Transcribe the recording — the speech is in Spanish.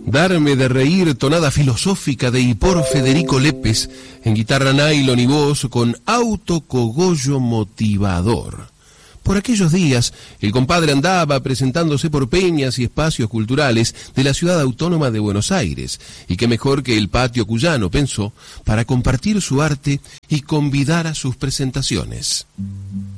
Darme de reír, tonada filosófica de Hipor Federico Lépez, en guitarra nylon y voz con autocogollo motivador. Por aquellos días, el compadre andaba presentándose por peñas y espacios culturales de la ciudad autónoma de Buenos Aires, y qué mejor que el patio cuyano, pensó, para compartir su arte y convidar a sus presentaciones.